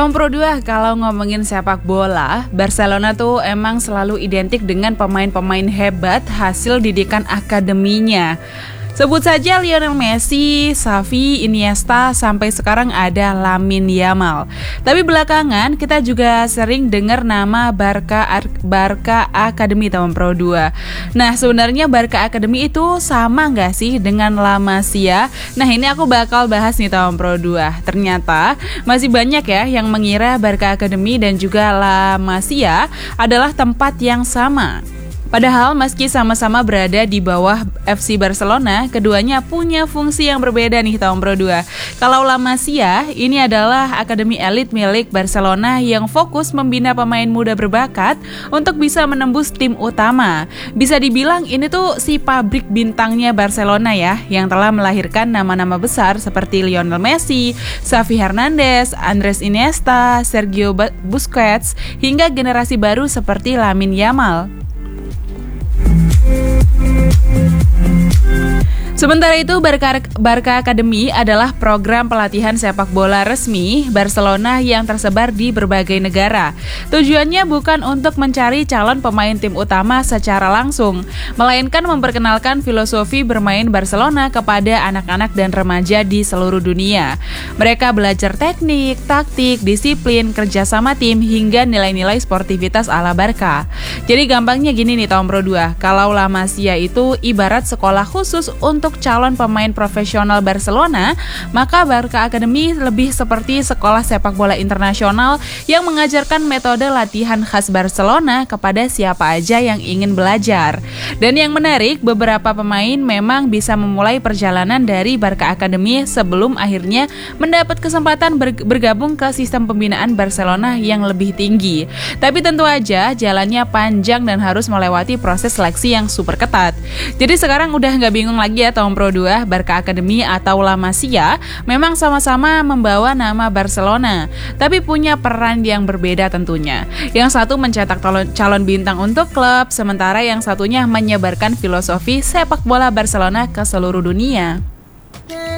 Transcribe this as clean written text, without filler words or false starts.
Tahun Pro 2 kalau ngomongin sepak bola, Barcelona tuh emang selalu identik dengan pemain-pemain hebat hasil didikan akademinya. Sebut saja Lionel Messi, Xavi, Iniesta, sampai sekarang ada Lamine Yamal. Tapi belakangan kita juga sering dengar nama Barca Academy tahun Pro 2. Nah, sebenarnya Barca Academy itu sama nggak sih dengan La Masia? Nah, ini aku bakal bahas nih tahun Pro 2. Ternyata masih banyak ya yang mengira Barca Academy dan juga La Masia adalah tempat yang sama. Padahal meski sama-sama berada di bawah FC Barcelona, keduanya punya fungsi yang berbeda nih tahun Pro 2. Kalau La Masia, ini adalah akademi elit milik Barcelona yang fokus membina pemain muda berbakat untuk bisa menembus tim utama. Bisa dibilang ini tuh si pabrik bintangnya Barcelona ya, yang telah melahirkan nama-nama besar seperti Lionel Messi, Xavi Hernandez, Andres Iniesta, Sergio Busquets, hingga generasi baru seperti Lamine Yamal. Sementara itu, Barca Academy adalah program pelatihan sepak bola resmi Barcelona yang tersebar di berbagai negara. Tujuannya bukan untuk mencari calon pemain tim utama secara langsung, melainkan memperkenalkan filosofi bermain Barcelona kepada anak-anak dan remaja di seluruh dunia. Mereka belajar teknik, taktik, disiplin, kerjasama tim, hingga nilai-nilai sportivitas ala Barca. Jadi gampangnya gini nih tahun Pro 2, kalau La Masia itu ibarat sekolah khusus untuk calon pemain profesional Barcelona, maka Barca Academy lebih seperti sekolah sepak bola internasional yang mengajarkan metode latihan khas Barcelona kepada siapa aja yang ingin belajar. Dan yang menarik, beberapa pemain memang bisa memulai perjalanan dari Barca Academy sebelum akhirnya mendapat kesempatan bergabung ke sistem pembinaan Barcelona yang lebih tinggi. Tapi tentu aja jalannya panjang dan harus melewati proses seleksi yang super ketat. Jadi sekarang udah nggak bingung lagi ya tahun Pro 2, Barca Academy atau La Masia memang sama-sama membawa nama Barcelona, tapi punya peran yang berbeda tentunya. Yang satu mencetak calon bintang untuk klub, sementara yang satunya menyebarkan filosofi sepak bola Barcelona ke seluruh dunia.